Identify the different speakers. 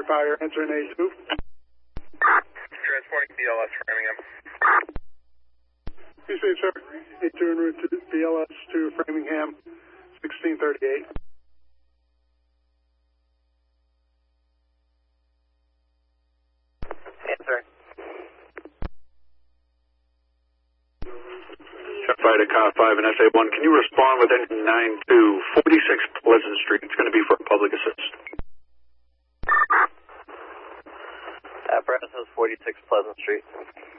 Speaker 1: firefighter answering A2.
Speaker 2: Transporting BLS Framingham.
Speaker 1: You see, sir. A2 en route to BLS to Framingham, 1638.
Speaker 2: Answer.
Speaker 3: Fighter Car 5 and SA1, can you respond with engine 9 to 46 Pleasant Street? It's going to be for public assist.
Speaker 2: Premises 46 Pleasant Street.